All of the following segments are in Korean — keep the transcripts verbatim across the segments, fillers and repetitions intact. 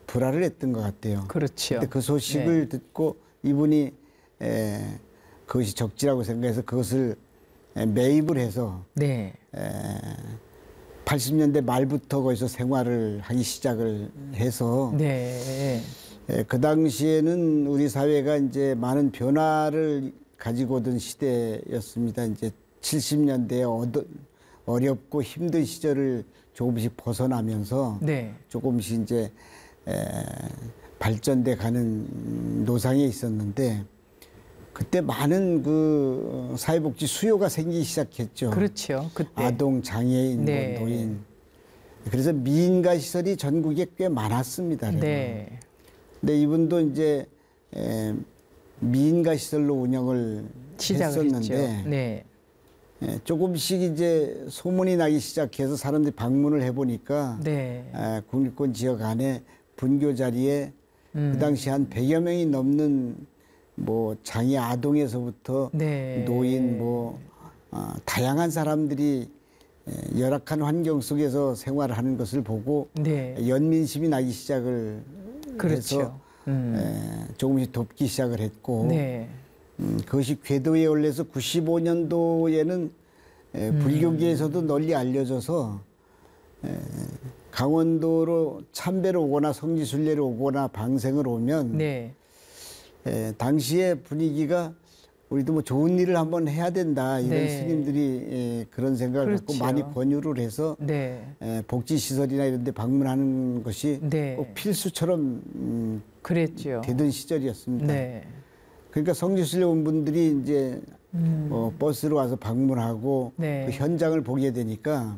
불화를 했던 것 같아요. 그렇죠. 근데 그 소식을 네. 듣고 이분이 에, 그것이 적지라고 생각해서 그것을 에, 매입을 해서 네. 에, 팔십 년대 말부터 거기서 생활을 하기 시작을 해서 네. 에, 그 당시에는 우리 사회가 이제 많은 변화를 가지고 오던 시대였습니다. 이제 칠십 년대에 어두, 어렵고 힘든 시절을 조금씩 벗어나면서 네. 조금씩 이제 에, 발전돼 가는 노상에 있었는데 그때 많은 그 사회복지 수요가 생기기 시작했죠. 그렇죠. 그때. 아동, 장애인, 네. 뭐 노인. 그래서 미인가 시설이 전국에 꽤 많았습니다. 네. 근데 이분도 이제 에, 미인가 시설로 운영을 했었는데 네. 에, 조금씩 이제 소문이 나기 시작해서 사람들이 방문을 해보니까 네. 에, 국립군 지역 안에 분교 자리에 음. 그 당시 한 백여 명이 넘는 뭐 장애 아동에서부터 네. 노인 뭐 어, 다양한 사람들이 열악한 환경 속에서 생활하는 것을 보고 네. 연민심이 나기 시작을 그렇죠. 해서 음. 에, 조금씩 돕기 시작을 했고 네. 음, 그것이 궤도에 올라서 구십오 년도에는 에, 음. 불교계에서도 널리 알려져서 에, 강원도로 참배로 오거나 성지순례로 오거나 방생을 오면 네. 에, 당시의 분위기가 우리도 뭐 좋은 일을 한번 해야 된다 이런 네. 스님들이 에, 그런 생각을 그렇죠. 갖고 많이 권유를 해서 네. 에, 복지시설이나 이런 데 방문하는 것이 네. 꼭 필수처럼 음, 그랬죠. 되던 시절이었습니다. 네. 그러니까 성지순례 온 분들이 이제 음. 어, 버스로 와서 방문하고 네. 그 현장을 보게 되니까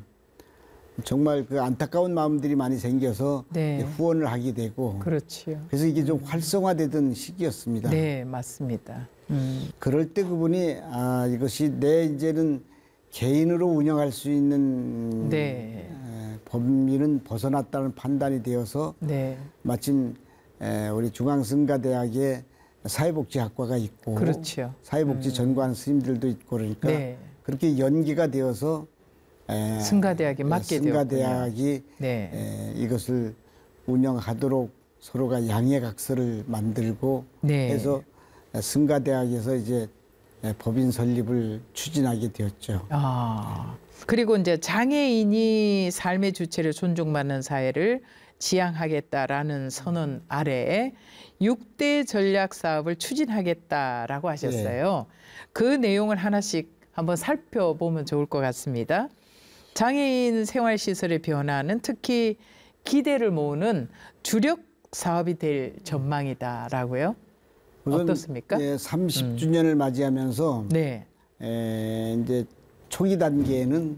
정말 그 안타까운 마음들이 많이 생겨서 네. 후원을 하게 되고 그렇지요. 그래서 이게 좀 활성화되던 시기였습니다. 네, 맞습니다. 음. 그럴 때 그분이 아 이것이 내 이제는 개인으로 운영할 수 있는 네. 에, 범위는 벗어났다는 판단이 되어서 네. 마침 에, 우리 중앙성가대학에 사회복지학과가 있고 그렇죠. 사회복지 음. 전공하는 스님들도 있고 그러니까 네. 그렇게 연기가 되어서 에, 승가대학에 맡게 되었군요. 승가대학이 네. 에, 이것을 운영하도록 서로가 양해각서를 만들고 네. 해서 승가대학에서 이제 법인 설립을 추진하게 되었죠. 아, 그리고 이제 장애인이 삶의 주체를 존중받는 사회를 지향하겠다라는 선언 아래에 육 대 전략 사업을 추진하겠다라고 하셨어요. 네. 그 내용을 하나씩 한번 살펴보면 좋을 것 같습니다. 장애인 생활시설의 변화는 특히 기대를 모으는 주력 사업이 될 전망이다라고요. 어떻습니까? 예, 삼십 주년을 음. 맞이하면서 네. 에, 이제 초기 단계에는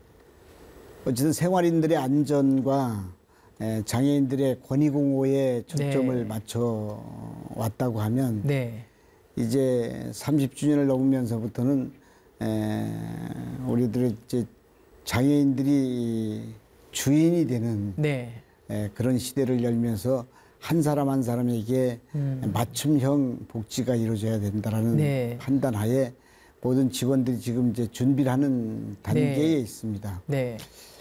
어쨌든 생활인들의 안전과 에, 장애인들의 권익 공호에 초점을 네. 맞춰 왔다고 하면 네. 이제 삼십 주년을 넘으면서부터는 에, 우리들의 이제 장애인들이 주인이 되는 네. 에, 그런 시대를 열면서 한 사람 한 사람에게 음. 맞춤형 복지가 이루어져야 된다라는 네. 판단하에 모든 직원들이 지금 이제 준비를 하는 단계에 네. 있습니다. 네.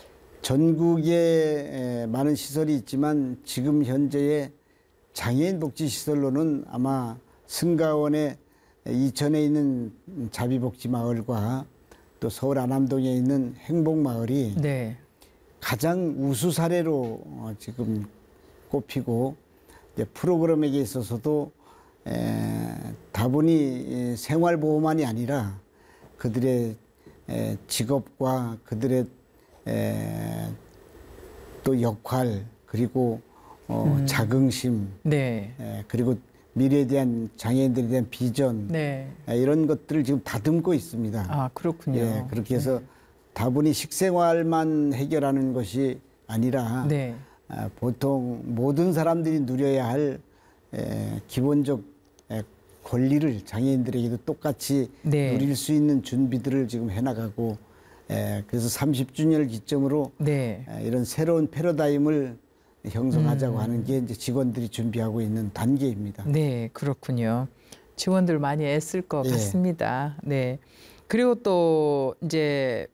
전국에 많은 시설이 있지만 지금 현재의 장애인 복지 시설로는 아마 승가원의 이천에 있는 자비복지마을과 또 서울 안암동에 있는 행복마을이 네. 가장 우수 사례로 지금 꼽히고 프로그램에게 있어서도 에, 다분히 생활보호만이 아니라 그들의 에, 직업과 그들의 에, 또 역할 그리고 어, 음. 자긍심 네. 에, 그리고 미래에 대한 장애인들에 대한 비전 네. 에, 이런 것들을 지금 다듬고 있습니다. 아 그렇군요. 예, 그렇게 해서 네. 다분히 식생활만 해결하는 것이 아니라 네. 아, 보통 모든 사람들이 누려야 할 에, 기본적 에, 권리를 장애인들에게도 똑같이 네. 누릴 수 있는 준비들을 지금 해나가고 에, 그래서 삼십 주년을 기점으로 네. 에, 이런 새로운 패러다임을 형성하자고 음. 하는 게 이제 직원들이 준비하고 있는 단계입니다. 네, 그렇군요. 직원들 많이 애쓸 것 예. 같습니다. 네. 그리고 또 이제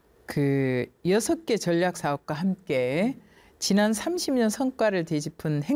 그 여섯 개 전략 사업과 함께 지난 삼십 년 성과를 되짚은